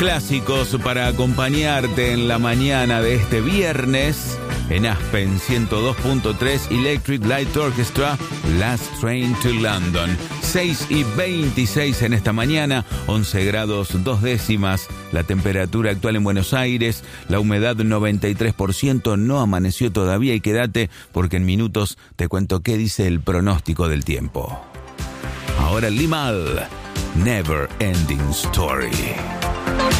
clásicos para acompañarte en la mañana de este viernes. En Aspen 102.3 Electric Light Orchestra, Last Train to London. 6:26 en esta mañana, 11 grados 2 décimas. La temperatura actual en Buenos Aires, la humedad 93%, no amaneció todavía y quédate porque en minutos te cuento qué dice el pronóstico del tiempo. Ahora Limahl, Never Ending Story.